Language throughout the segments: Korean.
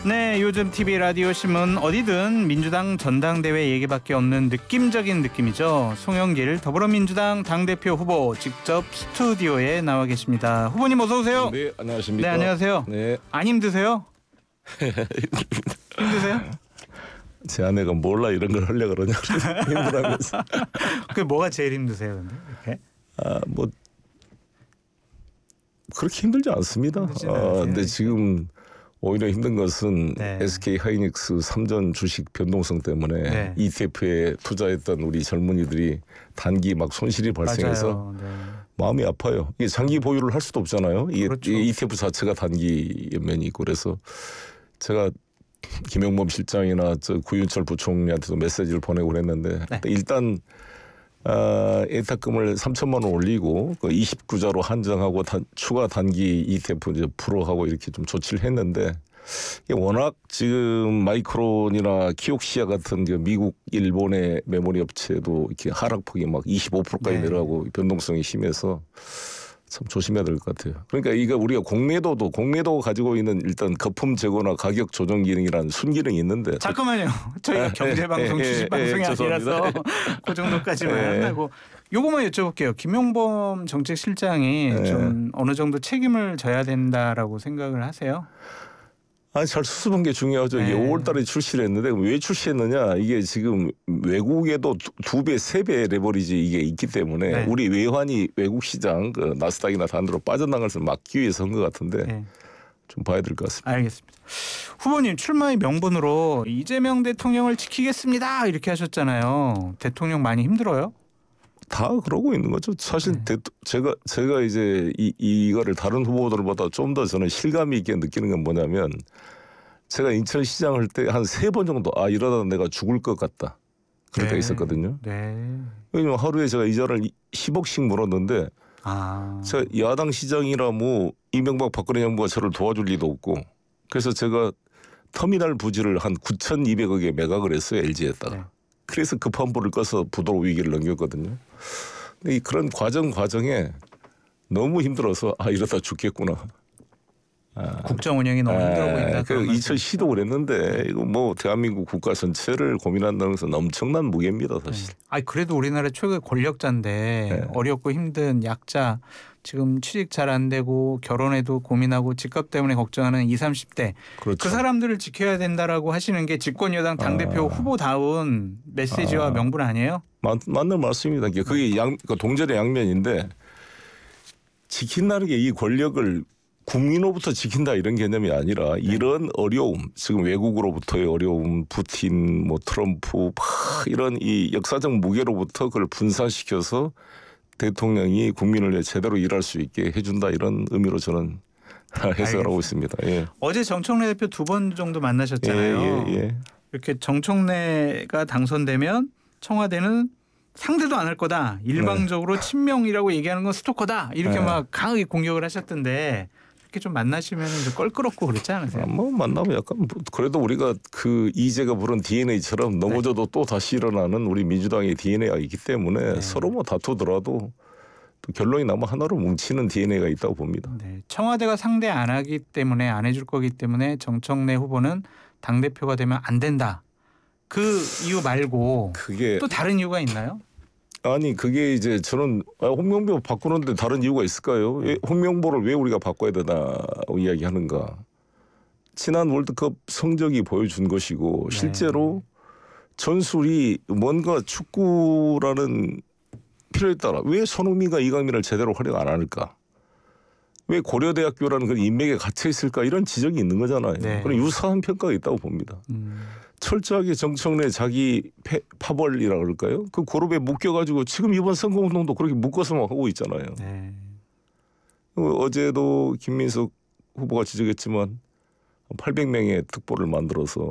네, 요즘 TV 라디오 신문 어디든 민주당 전당대회 얘기밖에 없는 느낌적인 느낌이죠. 송영길 더불어민주당 당대표 후보 직접 스튜디오에 나와 계십니다. 후보님 어서 오세요. 네, 안녕하십니까. 네, 안녕하세요. 네. 안 힘드세요? 힘드세요? 제 아내가 몰라 이런 걸 하려고 그러냐 힘들어하면서. 그 뭐가 제일 힘드세요, 근데 이렇게? 뭐 그렇게 힘들지 않습니다. 근데 지금 오히려 힘든 것은 네. SK 하이닉스 3전 주식 변동성 때문에 네. ETF에 투자했던 우리 젊은이들이 단기 막 손실이 발생해서 맞아요. 네. 마음이 아파요. 이게 장기 보유를 할 수도 없잖아요. 이게 그렇죠. ETF 자체가 단기 면이 있고 그래서 제가 김용범 실장이나 구윤철 부총리한테도 메시지를 보내고 그랬는데 네. 일단 예탁금을 3천만 원 올리고 그 29자로 한정하고 추가 단기 ETF 이제 불어하고 이렇게 좀 조치를 했는데 이게 워낙 지금 마이크론이나 키옥시아 같은 미국, 일본의 메모리 업체도 이렇게 하락폭이 막 25%까지 네. 내려가고 변동성이 심해서 참 조심해야 될 것 같아요. 그러니까 이거 우리가 공매도가 가지고 있는 일단 거품 제거나 가격 조정 기능이라는 순기능이 있는데 잠깐만요. 저희가 경제방송 주식 방송이 아니라서 그 정도까지만 하고 요거만 여쭤볼게요. 김용범 정책실장이 좀 어느 정도 책임을 져야 된다라고 생각을 하세요? 아니 잘 수습한 게 중요하죠. 이게 5월 달에 출시를 했는데 왜 출시했느냐. 이게 지금 외국에도 2배, 3배 레버리지 이게 있기 때문에 우리 외환이 외국 시장 그 나스닥이나 다른 데로 빠져나갈 것을 막기 위해서 한 것 같은데 좀 봐야 될 것 같습니다. 알겠습니다. 후보님 출마의 명분으로 이재명 대통령을 지키겠습니다 이렇게 하셨잖아요. 대통령 많이 힘들어요? 다 그러고 있는 거죠. 사실 제가 이제 이거를 다른 후보들보다 좀 더 저는 실감이 있게 느끼는 건 뭐냐면 제가 인천시장 할 때 한 3번 정도 이러다 내가 죽을 것 같다. 그럴 때가 있었거든요. 왜냐면 하루에 제가 이자를 10억씩 물었는데 제가 야당 시장이라 뭐 이명박 박근혜 정부가 저를 도와줄 리도 없고 그래서 제가 터미널 부지를 한 9,200억에 매각을 했어요. LG에다가. 그래서 급한 불을 꺼서 부도로 위기를 넘겼거든요. 근데 그런 과정에 너무 힘들어서 이러다 죽겠구나. 국정 운영이 너무 힘들어 보인다. 그 2010도 그랬는데 이거 뭐 대한민국 국가 전체를 고민한다는 것은 엄청난 무게입니다, 사실. 그래도 우리나라 최고의 권력자인데 어렵고 힘든 약자 지금 취직 잘 안 되고 결혼해도 고민하고 집값 때문에 걱정하는 20, 30대 그렇죠. 그 사람들을 지켜야 된다라고 하시는 게 집권여당 당대표 후보다운 메시지와 명분 아니에요? 맞는 말씀입니다. 그게 그러니까 동전의 양면인데 지킨다는 게 이 권력을 국민으로부터 지킨다 이런 개념이 아니라 이런 어려움, 지금 외국으로부터의 어려움, 푸틴, 뭐 트럼프 이런 이 역사적 무게로부터 그걸 분산시켜서 대통령이 국민을 위해 제대로 일할 수 있게 해준다 이런 의미로 저는 해석을 하고 있습니다. 어제 정청래 대표 2번 정도 만나셨잖아요. 이렇게 정청래가 당선되면 청와대는 상대도 안 할 거다. 일방적으로 친명이라고 얘기하는 건 스토커다. 이렇게 막 강하게 공격을 하셨던데 이렇게 좀 만나시면 좀 껄끄럽고 그렇지 않으세요? 뭐 만나면 약간 그래도 우리가 그 이재가 부른 DNA처럼 넘어져도 또 다시 일어나는 우리 민주당의 DNA가 있기 때문에 서로 뭐 다투더라도 또 결론이 나면 하나로 뭉치는 DNA가 있다고 봅니다. 청와대가 상대 안 하기 때문에 안 해줄 거기 때문에 정청래 후보는 당대표가 되면 안 된다. 그 이유 말고 또 다른 이유가 있나요? 아니 그게 이제 저는 홍명보 바꾸는데 다른 이유가 있을까요? 홍명보를 왜 우리가 바꿔야 되나고 이야기하는가. 지난 월드컵 성적이 보여준 것이고 실제로 전술이 뭔가 축구라는 필요에 따라 왜 손흥민과 이강민을 제대로 활용 안 할까? 왜 고려대학교라는 그런 인맥에 갇혀 있을까? 이런 지적이 있는 거잖아요. 그런 유사한 평가가 있다고 봅니다. 철저하게 정청래 자기 파벌이라고 그럴까요? 그 그룹에 묶여가지고 지금 이번 선거운동도 그렇게 묶어서 하고 있잖아요. 어제도 김민석 후보가 지적했지만 800명의 특보를 만들어서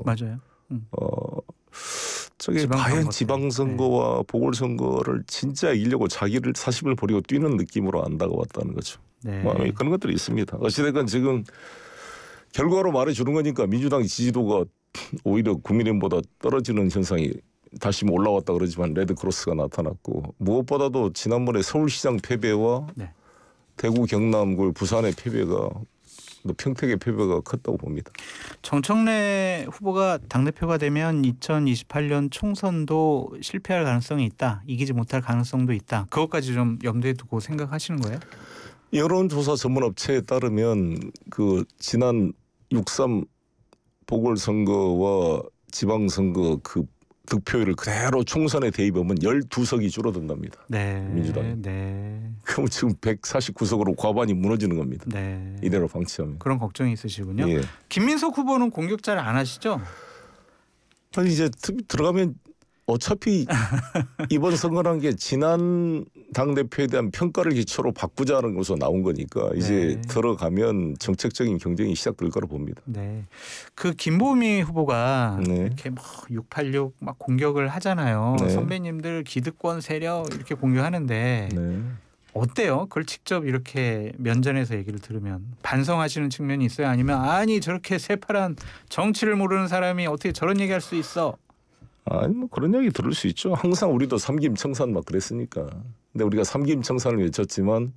저게 과연 지방선거와 보궐선거를 진짜 이기려고 자기를 사심을 버리고 뛰는 느낌으로 안 다가왔다는 거죠. 그런 것들이 있습니다. 어찌됐건 지금 결과로 말해주는 거니까 민주당 지지도가 오히려 국민의힘보다 떨어지는 현상이 다시 올라왔다 그러지만 레드크로스가 나타났고 무엇보다도 지난번에 서울시장 패배와 대구, 경남, 부산의 패배가 평택의 패배가 컸다고 봅니다. 정청래 후보가 당대표가 되면 2028년 총선도 실패할 가능성이 있다. 이기지 못할 가능성도 있다. 그것까지 좀 염두에 두고 생각하시는 거예요? 여론조사 전문업체에 따르면 그 지난 6.3 보궐선거와 지방선거 그 득표율을 그대로 총선에 대입하면 12석이 줄어든답니다. 네. 민주당이. 네. 그럼 지금 149석으로 과반이 무너지는 겁니다. 네. 이대로 방치하면. 그런 걱정이 있으시군요. 예. 김민석 후보는 공격 잘 안 하시죠? 아니 이제 들어가면 어차피 이번 선거라는 게 지난 당대표에 대한 평가를 기초로 바꾸자는 것으로 나온 거니까 이제 네. 들어가면 정책적인 경쟁이 시작될 거라 봅니다. 네. 그 김보미 후보가 네. 이렇게 뭐 686 막 공격을 하잖아요. 네. 선배님들 기득권 세력 이렇게 공격하는데 네. 어때요? 그걸 직접 이렇게 면전에서 얘기를 들으면 반성하시는 측면이 있어요? 아니면 아니 저렇게 새파란 정치를 모르는 사람이 어떻게 저런 얘기할 수 있어? 아니 뭐 그런 얘기 들을 수 있죠. 항상 우리도 삼김청산 막 그랬으니까. 근데 우리가 삼김청산을 외쳤지만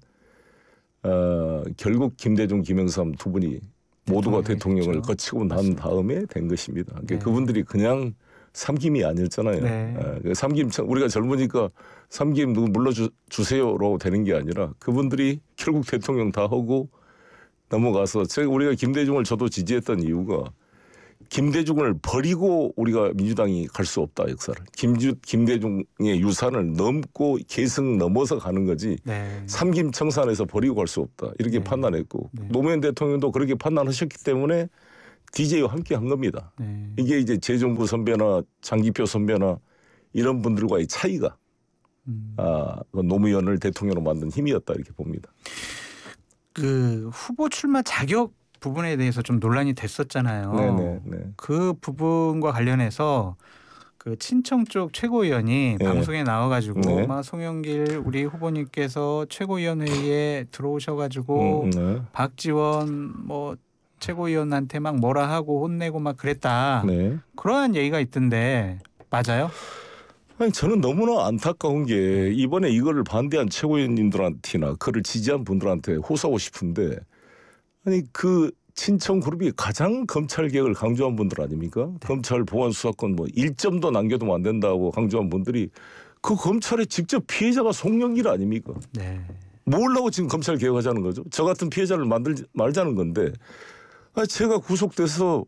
결국 김대중, 김영삼 두 분이 모두가 대통령을 거치고 난 맞습니다. 다음에 된 것입니다. 그러니까 네. 그분들이 그냥 삼김이 아니었잖아요. 네. 삼김청 우리가 젊으니까 삼김 누구 물러주세요라고 되는 게 아니라 그분들이 결국 대통령 다 하고 넘어가서 우리가 김대중을 저도 지지했던 이유가 김대중을 버리고 우리가 민주당이 갈 수 없다 역사를. 김대중의 유산을 넘고 계승 넘어서 가는 거지. 네. 삼김청산에서 버리고 갈 수 없다. 이렇게 네. 판단했고 네. 노무현 대통령도 그렇게 판단하셨기 때문에 DJ와 함께 한 겁니다. 네. 이게 이제 재정부 선배나 장기표 선배나 이런 분들과의 차이가 그 노무현을 대통령으로 만든 힘이었다 이렇게 봅니다. 그 후보 출마 자격 부분에 대해서 좀 논란이 됐었잖아요. 네네. 그 부분과 관련해서 그 친청 쪽 최고위원이 네. 방송에 나와가지고 네. 막 송영길 우리 후보님께서 최고위원회의에 들어오셔가지고 네. 박지원 뭐 최고위원한테 막 뭐라 하고 혼내고 막 그랬다. 네. 그러한 얘기가 있던데 맞아요? 아니 저는 너무나 안타까운 게 이번에 이거를 반대한 최고위원님들한테나 그를 지지한 분들한테 호소하고 싶은데 아니 그 친청 그룹이 가장 검찰 개혁을 강조한 분들 아닙니까? 네. 검찰 보안 수사권 뭐 1점도 남겨두면 안 된다고 강조한 분들이 그 검찰의 직접 피해자가 송영길 아닙니까? 네. 뭐라고 지금 검찰 개혁하자는 거죠? 저 같은 피해자를 만들지 말자는 건데 제가 구속돼서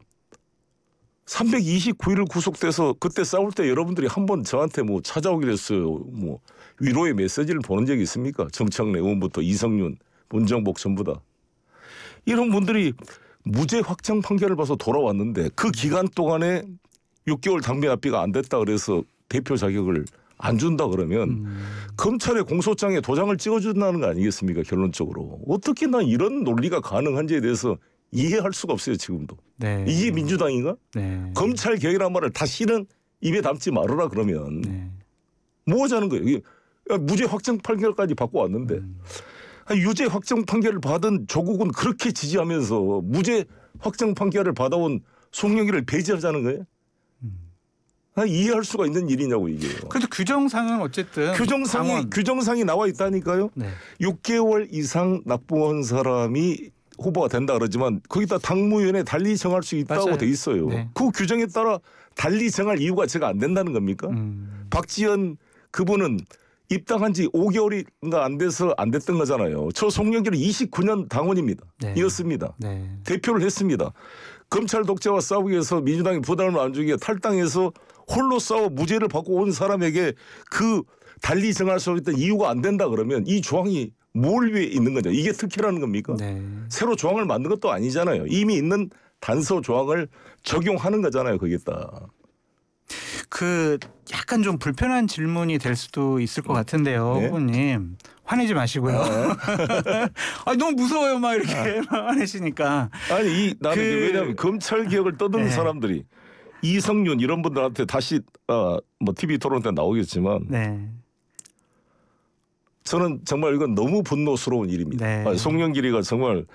329일을 구속돼서 그때 싸울 때 여러분들이 한번 저한테 뭐 찾아오기로 했어요. 뭐 위로의 메시지를 보낸 적이 있습니까? 정청래 의원부터 이성윤, 문정복 전부 다. 이런 분들이 무죄 확정 판결을 봐서 돌아왔는데 그 기간 동안에 6개월 당면합의가 안 됐다 그래서 대표 자격을 안 준다 그러면 검찰의 공소장에 도장을 찍어준다는 거 아니겠습니까? 결론적으로. 어떻게 난 이런 논리가 가능한지에 대해서 이해할 수가 없어요 지금도. 네. 이게 민주당인가? 네. 검찰 개혁이란 말을 다시는 입에 담지 말아라 그러면 네. 뭐 하자는 거예요? 이게 무죄 확정 판결까지 받고 왔는데 유죄 확정 판결을 받은 조국은 그렇게 지지하면서 무죄 확정 판결을 받아온 송영길을 배제하자는 거예요? 이해할 수가 있는 일이냐고 이게. 그래도 규정상은 어쨌든 규정상이 나와 있다니까요. 네. 6개월 이상 납부한 사람이 후보가 된다 그러지만 거기다 당무위원회 달리 정할 수 있다고 맞아요. 돼 있어요. 네. 그 규정에 따라 달리 정할 이유가 제가 안 된다는 겁니까? 박지원 그분은 입당한 지 5개월인가 안 돼서 안 됐던 거잖아요. 저 송영길은 29년 당원입니다. 네. 이었습니다. 네. 대표를 했습니다. 검찰 독재와 싸우기 위해서 민주당이 부담을 안 주기 위해 탈당해서 홀로 싸워 무죄를 받고 온 사람에게 그 달리 정할 수 있던 이유가 안 된다 그러면 이 조항이 뭘 위해 있는 거죠? 이게 특혜라는 겁니까? 네. 새로 조항을 만든 것도 아니잖아요. 이미 있는 단서 조항을 적용하는 거잖아요. 거기다. 그 약간 좀 불편한 질문이 될 수도 있을 것 같은데요, 네? 후보님 화내지 마시고요. 아니 너무 무서워요, 막 이렇게 막 화내시니까. 아니 나는 왜냐하면 검찰 개혁을 떠드는 네. 사람들이 이성윤 이런 분들한테 다시 뭐 TV 토론 때 나오겠지만 네. 저는 정말 이건 너무 분노스러운 일입니다. 네. 송영길이가 정말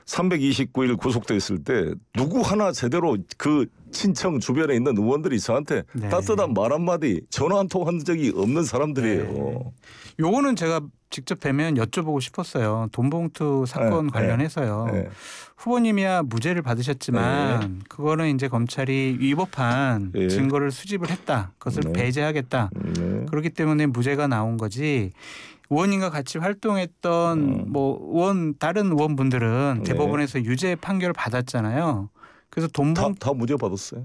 329일 구속됐을 때 누구 하나 제대로 그 친청 주변에 있는 의원들이 저한테 네. 따뜻한 말 한마디 전화 한 통 한 적이 없는 사람들이에요. 네. 요거는 제가 직접 뵈면 여쭤보고 싶었어요. 돈봉투 사건 네. 관련해서요. 네. 후보님이야 무죄를 받으셨지만 그거는 이제 검찰이 위법한 네. 증거를 수집을 했다. 그것을 네. 배제하겠다. 네. 그렇기 때문에 무죄가 나온 거지. 의원님과 같이 활동했던 뭐 의원 다른 의원분들은 네. 대법원에서 유죄 판결을 받았잖아요. 그래서 돈봉 다 무죄 받았어요.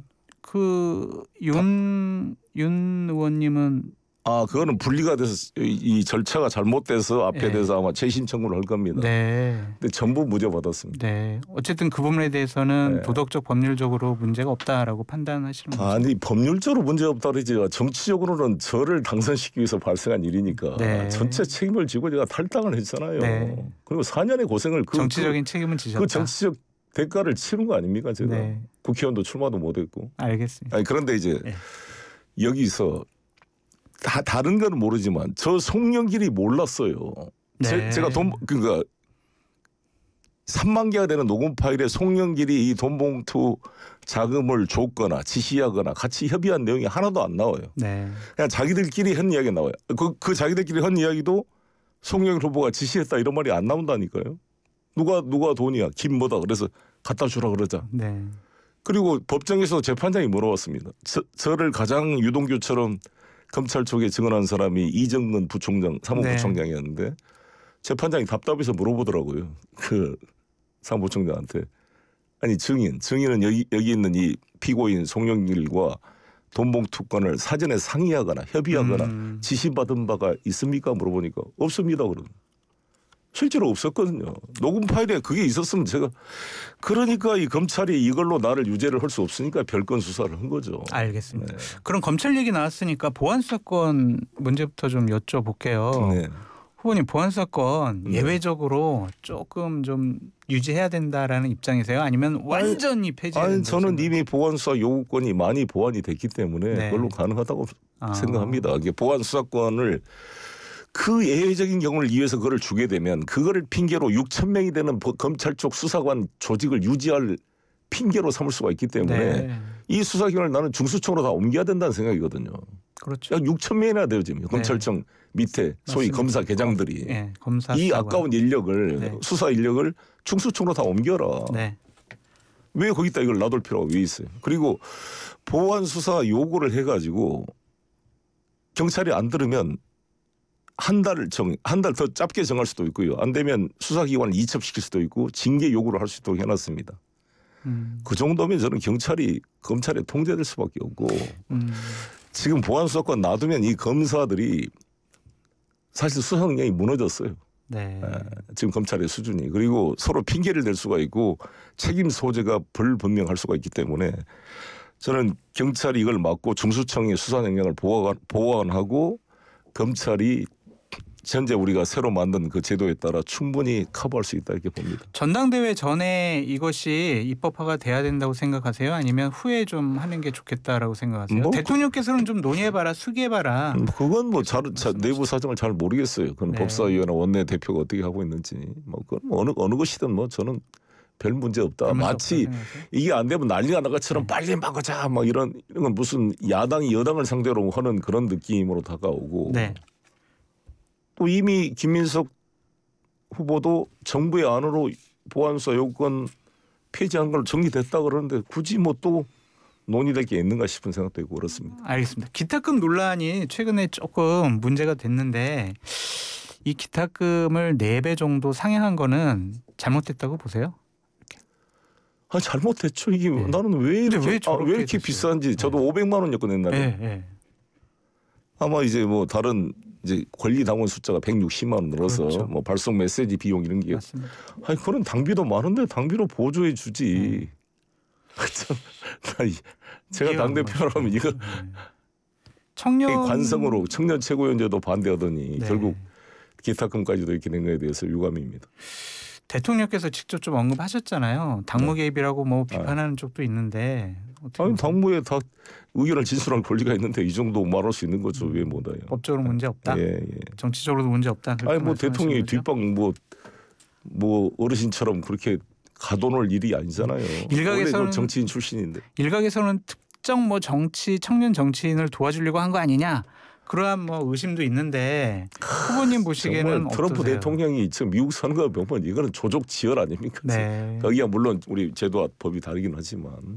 윤 의원님은 그거는 분리가 돼서 이 절차가 잘못돼서 앞에 네. 대해서 아마 재심 청구를 할 겁니다. 네. 근데 전부 무죄 받았습니다. 네. 어쨌든 그 부분에 대해서는 네. 도덕적 법률적으로 문제가 없다라고 판단하시는 거죠. 아니 법률적으로 문제 없다 그러지 정치적으로는 저를 당선시키기 위해서 발생한 일이니까 네. 전체 책임을 지고 제가 탈당을 했잖아요. 네. 그리고 4년의 고생을 정치적인 책임은 지셨다. 그 정치적 대가를 치른 거 아닙니까 제가. 네. 국회의원도 출마도 못했고. 알겠습니다. 아니 그런데 이제 네. 여기서 다른 건 모르지만 저 송영길이 몰랐어요. 네. 제가 그러니까 3만 개가 되는 녹음 파일에 송영길이 이 돈봉투 자금을 줬거나 지시하거나 같이 협의한 내용이 하나도 안 나와요. 네. 그냥 자기들끼리 한 이야기 나와요. 그 자기들끼리 한 이야기도 송영길 후보가 지시했다 이런 말이 안 나온다니까요. 누가 돈이야 김뭐다 그래서 갖다 주라 그러자. 네. 그리고 법정에서 재판장이 물어봤습니다. 저를 가장 유동규처럼 검찰 쪽에 증언한 사람이 이정근 부총장 사무부총장이었는데 재판장이 답답해서 물어보더라고요. 그 사무부총장한테 아니 증인은 여기 있는 이 피고인 송영길과 돈봉투권을 사전에 상의하거나 협의하거나 지시받은 바가 있습니까? 물어보니까 없습니다. 그러는. 실제로 없었거든요. 녹음 파일에 그게 있었으면 제가 그러니까 이 검찰이 이걸로 나를 유죄를 할 수 없으니까 별건 수사를 한 거죠. 알겠습니다. 네. 그럼 검찰 얘기 나왔으니까 보안수사권 문제부터 좀 여쭤볼게요. 네. 후보님 보안수사권 예외적으로 조금 좀 유지해야 된다라는 입장이세요? 아니면 완전히 폐지해야 된다고 저는 생각하세요? 이미 보안수사 요구권이 많이 보완이 됐기 때문에 네. 그걸로 가능하다고 생각합니다. 이게 보안수사권을 그 예외적인 경우를 위해서 그걸 주게 되면 그거를 핑계로 6천 명이 되는 검찰 쪽 수사관 조직을 유지할 핑계로 삼을 수가 있기 때문에 네. 이 수사기관을 나는 중수청으로 다 옮겨야 된다는 생각이거든요. 그렇죠. 약 6천 명이나 돼요 지금 검찰청 밑에 소위 맞습니다. 검사 계장들이 네. 검사 이 수사관. 아까운 인력을 네. 수사 인력을 중수청으로 다 옮겨라. 네. 왜 거기다 이걸 놔둘 필요가 왜 있어요? 그리고 보안 수사 요구를 해가지고 경찰이 안 들으면 한 달 더 짧게 정할 수도 있고요. 안 되면 수사기관을 이첩시킬 수도 있고 징계 요구를 할 수 있도록 해놨습니다. 그 정도면 저는 경찰이 검찰에 통제될 수밖에 없고 지금 보안수사권 놔두면 이 검사들이 사실 수사 능력이 무너졌어요. 네. 지금 검찰의 수준이. 그리고 서로 핑계를 댈 수가 있고 책임 소재가 불분명할 수가 있기 때문에 저는 경찰이 이걸 막고 중수청의 수사 능력을 보완하고 검찰이 현재 우리가 새로 만든 그 제도에 따라 충분히 커버할 수 있다 이렇게 봅니다. 전당대회 전에 이것이 입법화가 돼야 된다고 생각하세요? 아니면 후에 좀 하는 게 좋겠다라고 생각하세요? 대통령께서는 좀 논의해봐라, 수기해봐라. 그건 뭐 내부 사정을 잘 모르겠어요. 그건 네. 법사위원회 원내 대표가 어떻게 하고 있는지. 그건 어느 것이든 저는 별 문제 없다. 마치 이게 안 되면 난리가 날 것처럼 빨리 막아자 막 이런 건 무슨 야당이 여당을 상대로 하는 그런 느낌으로 다가오고. 네. 또 이미 김민석 후보도 정부의 안으로 보안수사 요건 폐지한 걸 정리됐다 그러는데 굳이 뭐 또 논의될 게 있는가 싶은 생각도 있고 그렇습니다. 알겠습니다. 기탁금 논란이 최근에 조금 문제가 됐는데 이 기탁금을 4배 정도 상향한 거는 잘못됐다고 보세요? 잘못됐죠. 이게 나는 왜 이렇게 비싼지 저도 500만 원이었고 옛날에. 네. 아마 이제 뭐 다른 이제 권리 당원 숫자가 160만 원 늘어서 그렇죠. 뭐 발송 메시지 비용 이런 게 맞습니다. 그런 당비도 많은데 당비로 보조해 주지. 제가 당 대표라면 이거 청년 관성으로 청년 최고위원제도 반대하더니 네. 결국 기탁금까지도 이렇게 된 거에 대해서 유감입니다. 대통령께서 직접 좀 언급하셨잖아요. 당무 개입이라고 뭐 비판하는 쪽도 있는데. 아니 당무에 다 의견을 진술할 권리가 있는데 이 정도 말할 수 있는 거죠. 왜 못해요? 법적으로 문제 없다. 예. 정치적으로도 문제 없다. 아니 뭐 대통령이 뒷방 뭐 어르신처럼 그렇게 가둬놓을 일이 아니잖아요. 일각에서는 원래 그 정치인 출신인데. 일각에서는 특정 뭐 청년 정치인을 도와주려고 한 거 아니냐 그러한 뭐 의심도 있는데 후보님 보시기에는 정말 트럼프 어떠세요? 대통령이 지금 미국 선거 보면 이거는 조족 지열 아닙니까? 네. 거기가 물론 우리 제도와 법이 다르긴 하지만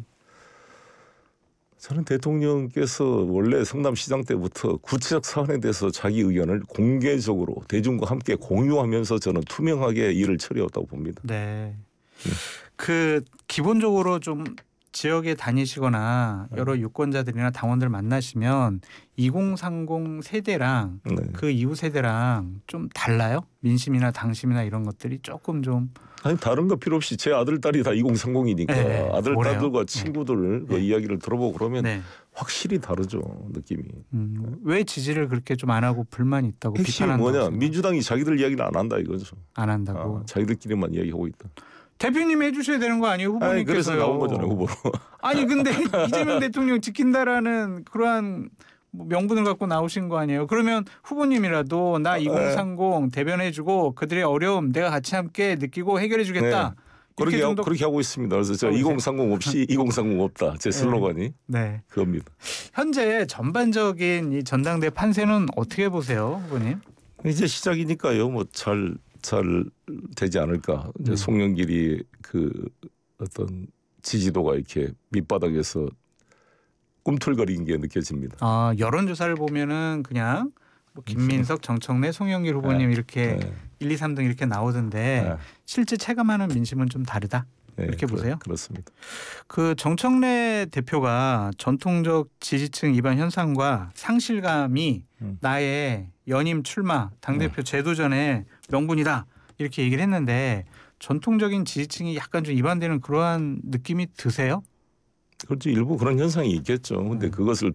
저는 대통령께서 원래 성남시장 때부터 구체적 사안에 대해서 자기 의견을 공개적으로 대중과 함께 공유하면서 저는 투명하게 일을 처리했다고 봅니다. 네. 그 기본적으로 좀 지역에 다니시거나 여러 유권자들이나 당원들 만나시면 2030 세대랑 네. 그 이후 세대랑 좀 달라요? 민심이나 당심이나 이런 것들이 조금 좀 아니 다른 거 필요 없이 제 아들 딸이 다 2030이니까 네, 아들 뭐래요? 딸들과 친구들 그 이야기를 들어보고 그러면 네. 확실히 다르죠 느낌이. 왜 지지를 그렇게 좀 안 하고 불만이 있다고 핵심이 비판한다고 뭐냐 생각해요? 민주당이 자기들 이야기는 안 한다 이거죠. 안 한다고. 자기들끼리만 이야기하고 있다. 대표님이 해주셔야 되는 거 아니에요? 아니, 그래서 후보님께서요. 나온 거잖아요 후보로. 아니 근데 이재명 대통령 지킨다라는 그러한 뭐 명분을 갖고 나오신 거 아니에요? 그러면 후보님이라도 나 2030 대변해주고 그들의 어려움 내가 같이 함께 느끼고 해결해주겠다. 네. 이렇게 그렇게 하고 있습니다. 그래서 저 2030 없이 2030 없다. 제 슬로건이 네. 그겁니다. 현재 전반적인 이 전당대 판세는 어떻게 보세요, 후보님? 이제 시작이니까요. 뭐 잘 되지 않을까. 이제 송영길이 그 어떤 지지도가 이렇게 밑바닥에서 꿈틀거리는 게 느껴집니다. 아 여론조사를 보면은 그냥 뭐 김민석, 정청래, 송영길 후보님 이렇게 1, 2, 3등 이렇게 나오던데 실제 체감하는 민심은 좀 다르다. 이렇게 보세요? 그렇습니다. 그 정청래 대표가 전통적 지지층 이반 현상과 상실감이 나의 연임 출마 당대표 재도전의 명분이다 이렇게 얘기를 했는데 전통적인 지지층이 약간 좀 이반되는 그러한 느낌이 드세요? 그렇지 일부 그런 현상이 있겠죠. 근데 그것을